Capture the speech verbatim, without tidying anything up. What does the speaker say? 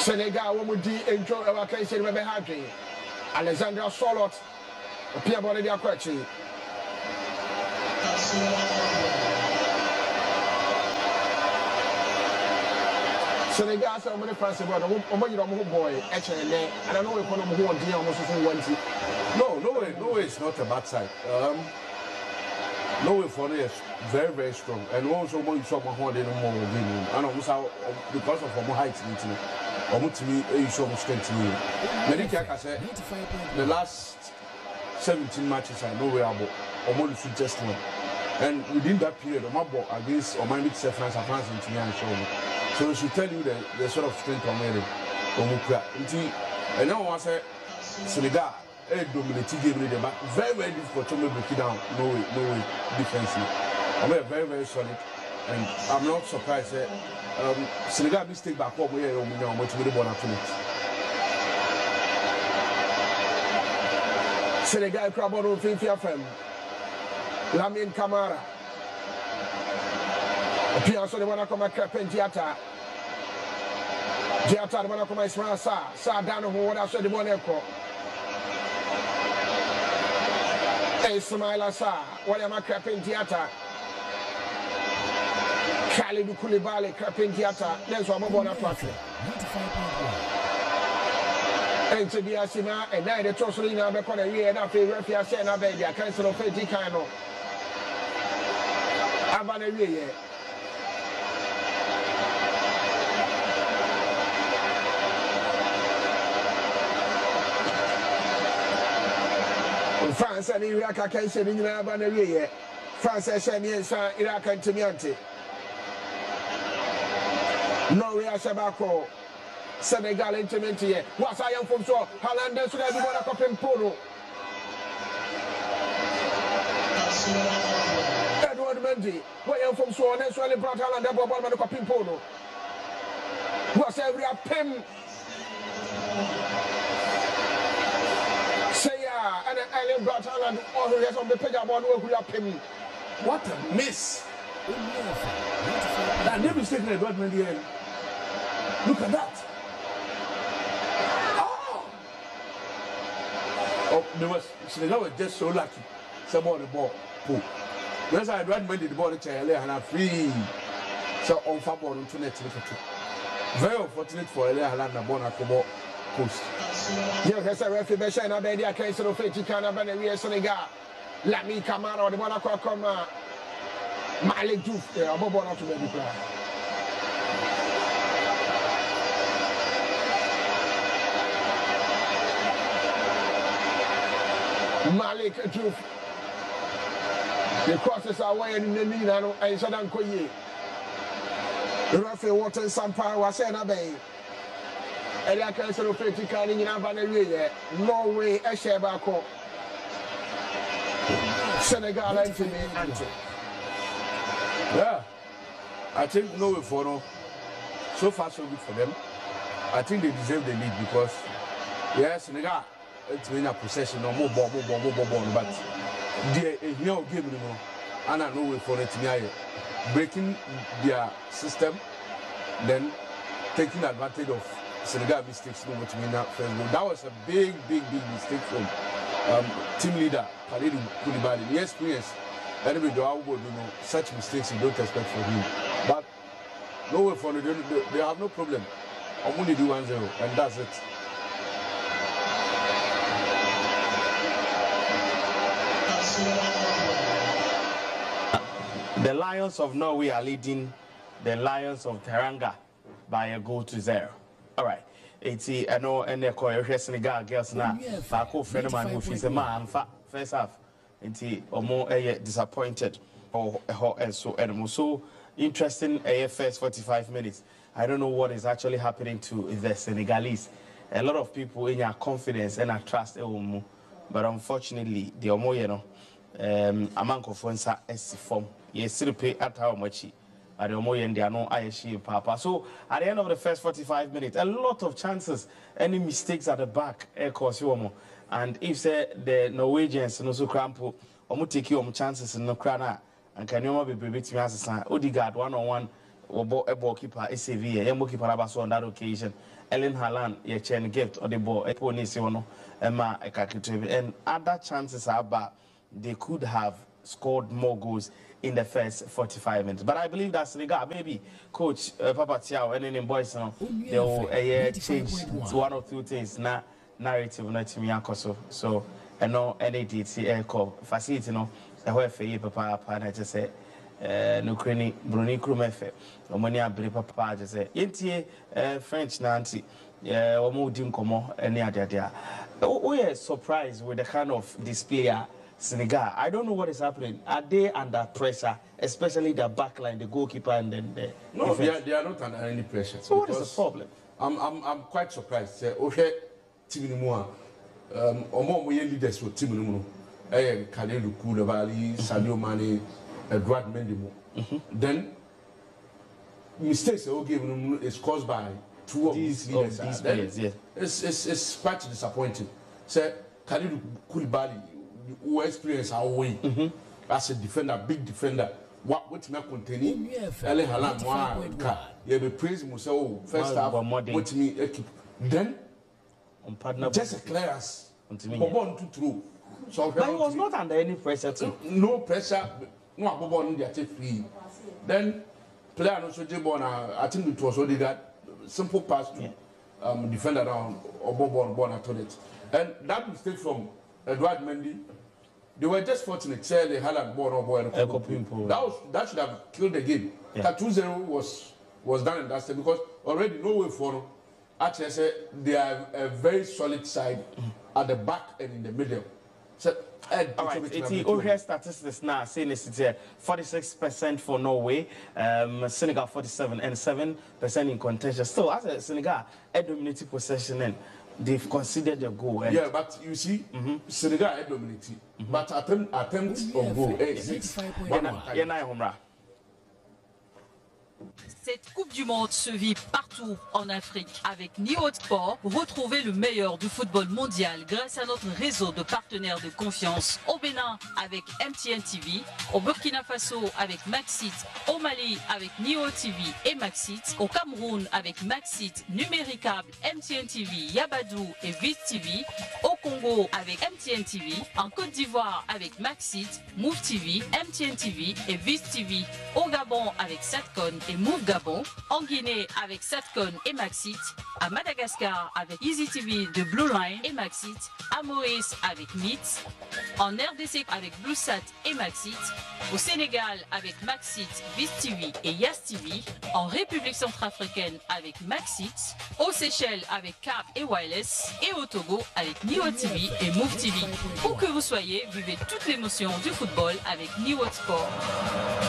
Senegal would be enjoy our case in Rebbe Hadri. Alexandra Solot, Pierre Bonadia Quechi. Senegal, so many France about a woman boy, actually, and I know if one of who are almost one. No, no way, no way, it's not a bad side. Um, no way for is very, very strong. And also, when you saw my horn, they no more winning. And also, because of more height, or to me, you show me strength to me. Medica, I said, the last seventeen matches, I know where I'm almost just one. And within that period, my ball against or my mid France and France into me and show me. So it should tell you the, the sort of strength I'm wearing. And now I say, Senegal, a dominating game in the back, very, very difficult to break it down. No way, no way, defensively. I'm very, very solid. And I'm not surprised that um, Senegal mistake back up where I'm going to be the ball at it. Senegal crab on Fifi F M. Lamine Camara. Pia so de wana koma Crepin Diata. Diata de wana koma Ismail Sa. Sa dano ho wada so de bone ko. Ismail Sa wala ma Crepin Diata. Khalidou Koulibaly Crepin Diata. Let's go bona twatwe. Ente bi asima e na de tosori na be ko na wie na fe refi ase na be dia kan so fe di kan no. Aba na wie ye. France and Iraq can say in Abanaway. France and Shamian Iraq and Timiante. Norway Shabako. Senegal intimate. What's I am from so? Hollanders should have one up in Polo. Edward Mendy. Where I am from so? That's why they brought Holland up on the Copin Polo. What's every pim? And the island brought Holland all the rest of the page about who are paying. What a miss! That never mistaken a Dortmund in the end. Look at that! Oh! Oh, there was Senegal was just so lucky. Someone the ball. Pull. Whereas I Dortmund the ball to L A and I'm free. So on football on two net. Very unfortunate for L A Holland and ball at the ball post. Yo, here's a referee be shine abedi against the French can abandon we Senegal. Lamine Camara the ball come Malik Diouf e abo ball to be play. Malik Diouf. The crosses are away in the knee now and so dan koye. The referee Walton Sampara was saying abedi. And I can't say the French can in Abanaway. Norway, Eshebako. Senegal, and me, Anto. Yeah. I think Norway for no. So far, so good for them. I think they deserve the lead because, yes, Senegal, it's been a possession, no more ball, more ball, more ball, but they here game anymore. And I know for it, breaking their system, then taking advantage of Senegal mistakes no to win that first goal. That was a big, big, big mistake from um, team leader Khalidou Koulibaly. The experience, anyway, do you know such mistakes you don't expect from him. But no way for them, they, they have no problem. I'm only do one zero, and that's it. The Lions of Norway are leading the Lions of Teranga by a goal to zero. All right. It's I know and the call Senegal girls now. I call friend of mine who is a man first half. And or more disappointed or and so and so interesting A F S forty-five minutes. I don't know what is actually happening to the Senegalese. A lot of people in your confidence and I trust but unfortunately the Omo you know um amanko fonsa S form. Yes, pay at how much. At the moment, they are no I S H Papa. So at the end of the first forty-five minutes, a lot of chances, any mistakes at the back, and if say the Norwegians no so crampo, or take you chances in no crana, and can you be beat me as a Odegaard one on one Obo a ball keeper S A V, a keeper abaso on that occasion. Ellen Haaland, ye chain gift or the ball, a pony siono, Emma a kakitri, and other chances are bad. They could have scored more goals in the first forty-five minutes. But I believe that Senegal, maybe coach uh, Papa Thiaw and then boys, you know, they will uh, change to one or two things. Na narrative, not to me, so so I know any D T air call facility, you know, the whole for you, Papa, and I just say. No cranny, Bruni Krumefe, or money I believe Papa just say, Yentie French Nancy, yeah, or more dim como, any other. We are surprised with the kind of display Senegal. I don't know what is happening. Are they under pressure, especially the backline, the goalkeeper, and then the. No, they are, they are not under any pressure. So, what is the problem? I'm, I'm, I'm quite surprised. Okay, Team Nimua, um, or more leaders for Team Nimu, eh, Kalelu Koulibaly, Sadio Mane. Edouard Mendy. Mm-hmm. Then mistakes are given is caused by two of these, these leaders. Of these players, yeah. It's, it's, it's quite disappointing. So, Kalidou Koulibaly, who experience our way mm-hmm. as a defender, big defender. What what me containing? Ellen Haaland, one, you be praising myself first half. What me equip. Then, just a clearance. Bobon to through. So, but he was not under any pressure too. No pressure. No, Bobon they are free. Then, player no so Jebon. I think it was only that simple pass to yeah. um, defend around or Bobon born at it. And that mistake from Edouard Mendy, they were just fortunate. Say they had a ball or ball and that was that should have killed the game. Yeah. two zero was was done and dusted because already no way for actually say they are a very solid side mm. at the back and in the middle. So, all right, it's the overall statistics now saying it's forty-six percent for Norway, um, Senegal forty-seven and seven percent in contention. Still, as a Senegal, a dominating possession and they've considered the goal. And yeah, but you see, mm-hmm. Senegal are dominating, mm-hmm. but attempt attempt yeah, on goal is six. Cette Coupe du Monde se vit partout en Afrique. Avec Niod Sport, retrouvez le meilleur du football mondial grâce à notre réseau de partenaires de confiance. Au Bénin avec M T N T V, au Burkina Faso avec Maxit, au Mali avec Neo T V et Maxit, au Cameroun avec Maxit, Numéricable, M T N T V, Yabadou et Viz T V, au Congo avec M T N T V, en Côte d'Ivoire avec Maxit, Move T V, M T N T V et Viz T V, au Gabon avec Satcon et Move Gabon, en Guinée avec Satcon et Maxit, à Madagascar avec Easy T V de Blue Line et Maxit, à Maurice avec Mits, en R D C avec BlueSat et Maxit, au Sénégal avec Maxit, Viz T V et Yas T V, en République centrafricaine avec Maxit, aux Seychelles avec Cap et Wireless et au Togo avec Neo T V et Move T V. Où que vous soyez, vivez toute l'émotion du football avec Neo Sport.